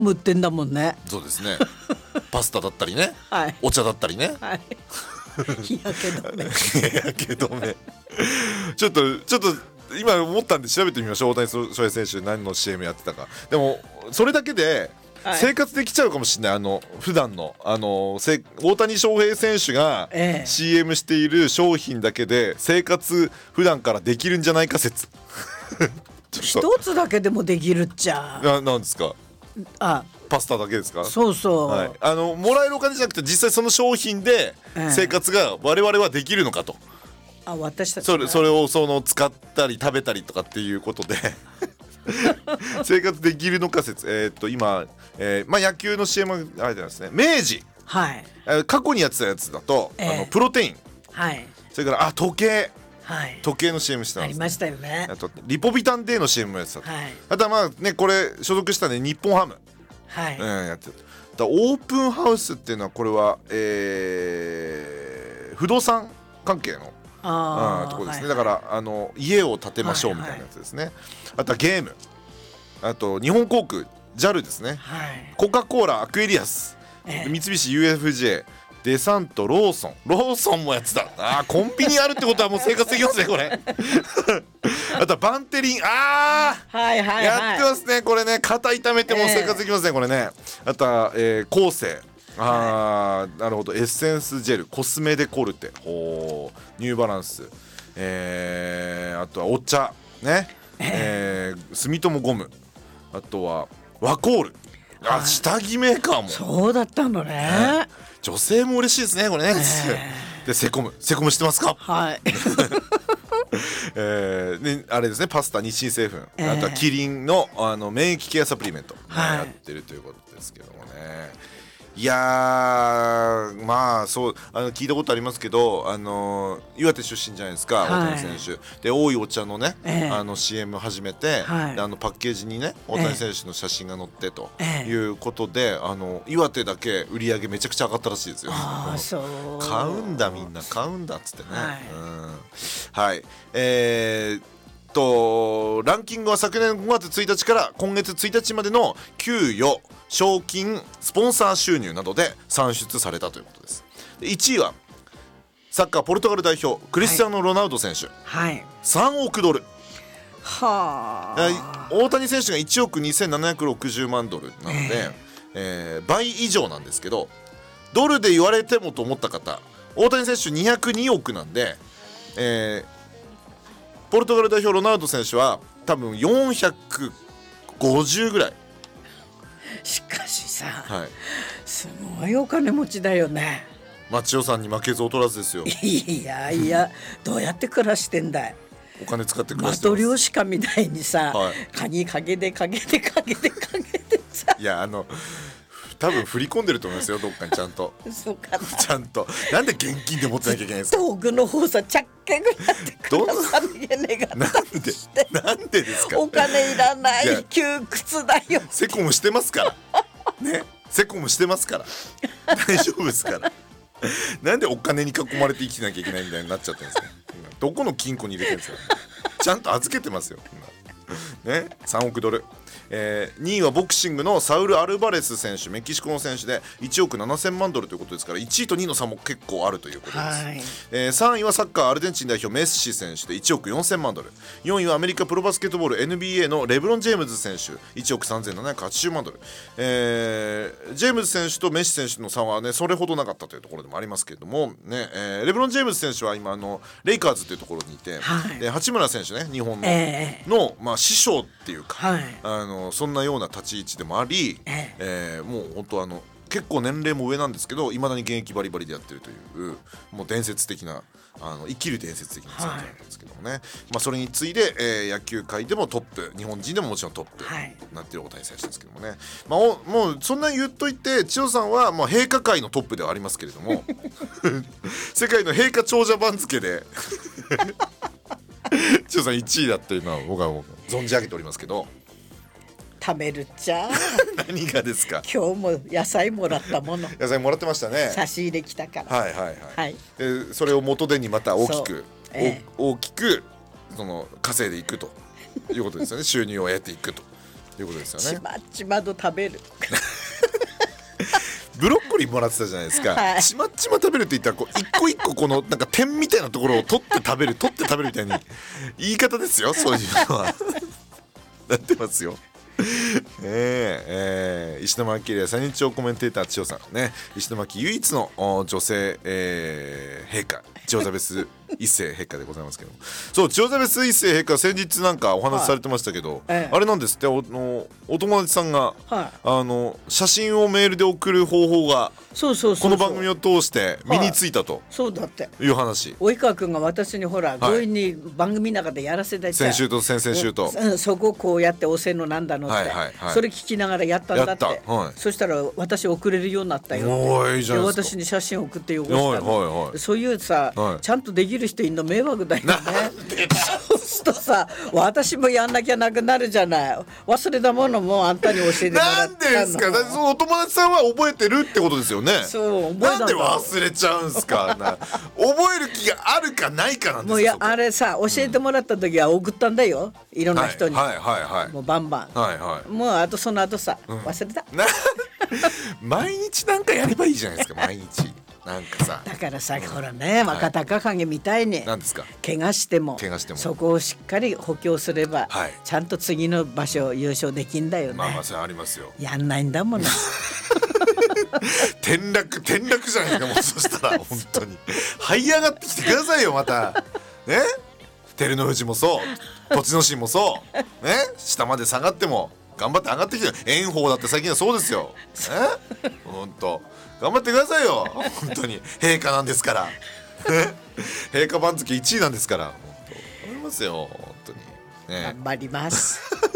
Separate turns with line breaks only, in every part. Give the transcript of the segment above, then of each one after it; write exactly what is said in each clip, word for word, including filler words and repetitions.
売ってんだもんね。
そうですねパスタだったりね、
はい、
お茶だったりね、
はい、日焼け止め
日焼け止めちょっとちょっと今思ったんで調べてみましょう。大谷翔平選手何の シーエム やってたか。でもそれだけで生活できちゃうかもしれない。あの普段のあの大谷翔平選手が シーエム している商品だけで生活普段からできるんじゃないか説
一つだけでもできるっちゃ。
ななんですか。
あ、
パスタだけですか。
そうそう、
はい、あのもらえるお金じゃなくて実際その商品で生活が我々はできるのかと、
あ、私たち
それ、それをその使ったり食べたりとかっていうことで生活できるのか説。えー、っと今、えーまあ、野球の シーエム あれですね、明治、
はい、
過去にやってたやつだと、
えー、
あのプロテイン、
はい、
それからあ時計、
はい、
時計の シーエム してたんです、ね、
ありましたよね。
あとリポビタン デー の シーエム もやってた、
はい、
あとはまあねこれ所属したね日本ハム、
はい、
うん、やってた。だオープンハウスっていうのはこれは、えー、不動産関係のあところですね、はいはい、だからあの家を建てましょうみたいなやつですね、はいはい、あとはゲーム、あと日本航空 ジャル ですね、はい、コカ・コーラ、アクエリアス、えー、三菱 ユーエフジェー、デサント、ローソン、ローソンもやってた。あーコンビニあるってことはもう生活できますねこれあとはバンテリン、あー、はいはいはい、やってますねこれね、肩痛めても生活できますね、えー、これね。あとは、えー、コーセー、あー、なるほど、エッセンスジェル、コスメデコルテ、ほー、ニューバランス、えー、あとはお茶ね、えーえー、住友ゴム、あとはワコール、あ、はい、下着メーカーも
そうだったのね、
ね、女性も嬉しいですねこれね、えー、でセコム、セコム知ってますか。はいえーね、あれですね、パスタ日清製粉、えー、あとはキリン の, あの免疫ケアサプリメント、はい、やってるということですけどもね。いやー、まあそうあの聞いたことありますけど、あの岩手出身じゃないですか、はい、大谷選手で、多いお茶のね、えー、あの シーエム 始めて、はい、であのパッケージにね大谷選手の写真が載ってということで、えー、あの岩手だけ売り上げめちゃくちゃ上がったらしいですよ。
あそう
買うんだ、みんな買うんだっつってね、はい、うん、はい、えーとランキングは昨年ごがつついたちから今月ついたちまでの給与、賞金、スポンサー収入などで算出されたということです。でいちいはサッカーポルトガル代表クリスティアーノ・ロナウド選手、はい、さんおくドル、はあ、大谷選手がいちおくにせんななひゃくろくじゅうまんドルなので、えーえー、倍以上なんですけど、ドルで言われてもと思った方、大谷選手にひゃくにおくなんで、えーポルトガル代表ロナウド選手は多分よんひゃくごじゅうぐらい。
しかしさ、
はい、
すごいお金持ちだよね。
マチオさんに負けず劣らずですよ。
いやいやどうやって暮らしてんだい。
お金使って暮らしてます。
マトリョーシカみたいにさ、はい、カニかけてかけてかけてかけてさ、
いやあの多分振り込んでると思いますよ、どっかにちゃんと
そうかな、
ちゃんと。なんで現金で持ってなきゃいけないんですか。
遠くの方さ、ちゃっけぐらってくださるげねが
なんでなんでですか。
お金いらない、窮屈だよ。
セコムしてますからね、セコムしてますから大丈夫ですからなんでお金に囲まれて生きてなきゃいけないみたいになっちゃってるんですか。どこの金庫に入れてるんですか。ちゃんと預けてますよね、さんおくドル。えー、にいはボクシングのサウル・アルバレス選手、メキシコの選手でいちおくななせんまんドルということですから、いちいとにいの差も結構あるということです。はい、えー、さんいはサッカーアルゼンチン代表メッシ選手でいちおくよんせんまんドル、よんいはアメリカプロバスケットボール エヌビーエー のレブロン・ジェームズ選手いちおくさんぜんななひゃくはちじゅうまんドル、えー、ジェームズ選手とメッシ選手の差はねそれほどなかったというところでもありますけれどもね、えー、レブロン・ジェームズ選手は今あのレイカーズというところにいて、はい、で八村選手ね、日本の、えー、の、まあ、師匠っていうか、はい、あのそんなような立ち位置でもあり、ええー、もう本当あの結構年齢も上なんですけどいまだに現役バリバリでやってるというもう伝説的なあの生きる伝説的な存在なんですけどもね、はい、まあ、それに次いで、えー、野球界でもトップ、日本人でももちろんトップになっている大谷選手ですけどもね、まあ、おもうそんな言っといて千代さんはまあ陛下界のトップではありますけれども世界の陛下長者番付で千代さんいちいだっていうのは僕は存じ上げておりますけど、
食べるっちゃ
何がですか。
今日も野菜もらったもの
野菜もらってましたね。
差し入れ来たから、
はいはいはい、はい、でそれを元手にまた大きく、ええ、大きくその稼いでいくということですよね収入を得ていくということですよね。
ちまちまと食べる
ブロッコリーもらってたじゃないですか、
はい、
ちまちま食べるって言ったらこう一個一個このなんか点みたいなところを取って食べる取って食べるみたいに言い方ですよ、そういうのはなってますよえーえー、石巻エリア最年長コメンテーター千代さんね、石巻唯一の女性、えー、陛下千代ザベス一世陛下でございますけども、そう千代ザベス一世陛下先日なんかお話しされてましたけど、はい、あれなんですって、おのお友達さんが、はい、あの写真をメールで送る方法が
そうそうそうそう
この番組を通して身についたと、はい、
そうだって
いう話、
及川君が私にほら、はい、強引に番組の中でやらせた
先週と先々週と、
うん、そこをこうやって押せのなんだのって、はいはいはい、それ聞きながらやったんだって、はい、そしたら私送れるようになったよって、いいじゃないですか、私に写真送って汚したの、はいはいはい、そういうさ、はい、ちゃんとできる人いんの迷惑だよねそうするとさ私もやんなきゃなくなるじゃない、忘れたものもあんたに教えてもらったの。
なんでですか、そのお友達さんは覚えてるってことですよね。
そう覚えたんだ。
なんで忘れちゃうんすかな覚える気があるかないかなんですよ。もう
やあれさ教えてもらった時は送ったんだよ、うん、いろんな人に、
はいはいはいはい、
もうバンバン、はいはい、もうあとその後さ、うん、忘れた
毎日なんかやればいいじゃないですか毎日なんかさ
だからさ、うん、ほらね若隆景みたいに
何ですか、
怪我しても
怪我しても
そこをしっかり補強すれば、はい、ちゃんと次の場所優勝できんだよね。
まあまあそれありますよ、
やんないんだもんね
転落転落じゃないですかもうそしたら本当に這い上がってきてくださいよまたね、照ノ富士もそう栃ノ心もそうね、下まで下がっても頑張って上がってきて、炎鵬だって最近はそうですよね、本当頑張ってくださいよ本当に陛下なんですから陛下番付いちいなんですから本当頑張りますよ本当に、ね、
頑張ります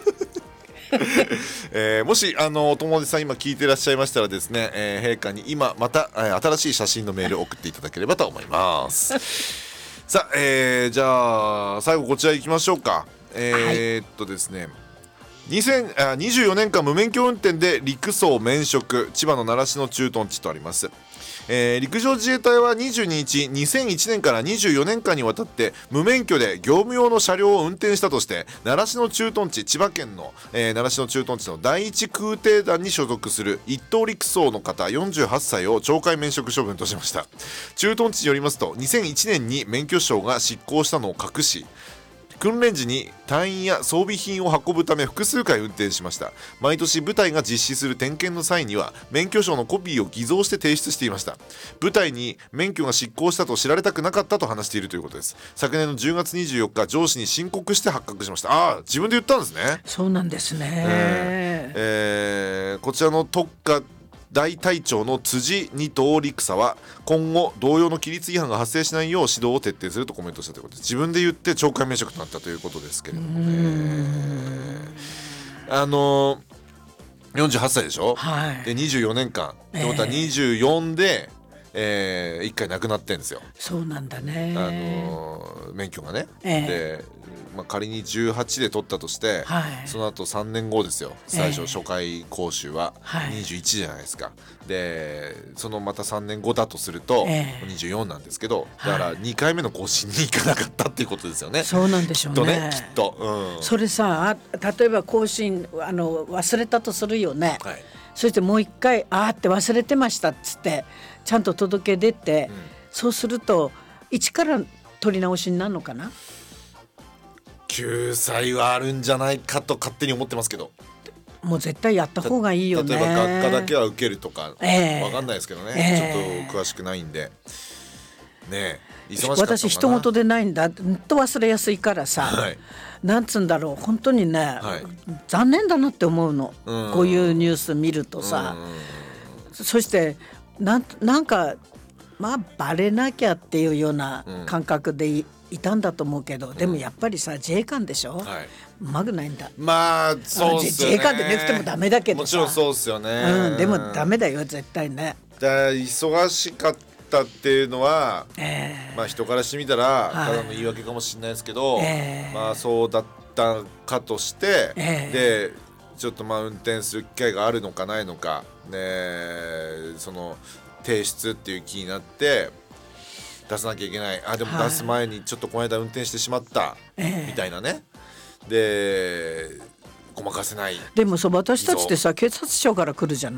えー、もしあのお友達さん今聞いてらっしゃいましたらですね、えー、陛下に今また、えー、新しい写真のメールを送っていただければと思いますさあ、えー、じゃあ最後こちら行きましょうか。えー、っとですね、にせんにじゅうよねんかん無免許運転で陸曹免職、千葉の習志野駐屯地とあります。えー、陸上自衛隊はにじゅうににちにせんいちねんからにじゅうよねんかんにわたって無免許で業務用の車両を運転したとして習志野駐屯地、千葉県の、えー、習志野駐屯地の第一空挺団に所属する一等陸曹の方よんじゅうはっさいを懲戒免職処分としました。駐屯地によりますとにせんいちねんに免許証が失効したのを隠し、訓練時に隊員や装備品を運ぶため複数回運転しました。毎年部隊が実施する点検の際には免許証のコピーを偽造して提出していました。部隊に免許が失効したと知られたくなかったと話しているということです。昨年のじゅうがつにじゅうよっか上司に申告して発覚しました。ああ、自分で言ったんですね。
そうなんですね、
えーえー、こちらの特化大隊長の辻二等陸佐は今後同様の規律違反が発生しないよう指導を徹底するとコメントしたということです。自分で言って懲戒免職となったということですけれどもね。あのよんじゅうはっさいでしょ、はい、でにじゅうよねんかんってことはにじゅうよんで、えー、いっかい亡くなってんですよ。
そうなんだね、
あの免許がね、えー、でまあ、仮にじゅうはちで取ったとして、はい、その後さんねんごですよ。最初、えー、初回講習はにじゅういちじゃないですか、はい、でそのまたさんねんごだとすると、えー、にじゅうよんなんですけど、だからにかいめの更新に行かなかったっていうことですよね。
そうなんでしょうね、きっとね、
きっと、うん、
それさ、例えば更新あの忘れたとするよね、はい、そしてもう一回あーって忘れてましたっつってちゃんと届け出て、うん、そうすると一から取り直しになるのかな。
救済はあるんじゃないかと勝手に思ってますけど、
もう絶対やった方がいいよね。
例えば学科だけは受けるとか、えー、分かんないですけどね、えー、ちょっと詳しくないんでね。忙しかったのかな。
私人事でないんだと忘れやすいからさ、はい、なんつうんだろう本当にね、はい、残念だなって思うの、うん、こういうニュース見るとさ、うん、そしてなんなんかまあバレなきゃっていうような感覚でいい、うんいたんだと思うけど、でもやっぱりさ、うん、自衛官でしょ、はい、うまくないんだ。
まあそうっすよね。
自衛官でなくてもダメだけどさ、
もちろんそうっすよね、
うん、でもダメだよ絶対ね。
だ忙しかったっていうのは、えー、まあ人からしてみたらただの言い訳かもしれないですけど、えー、まあそうだったかとして、えー、でちょっとまあ運転する機会があるのかないのかね、その提出っていう気になって出さなきゃいけない。あでも出す前にちょっとこの間運転してしまった、はい、みたいなね。でごまかせない。
でもさ私たちってさ警察庁から来るじゃ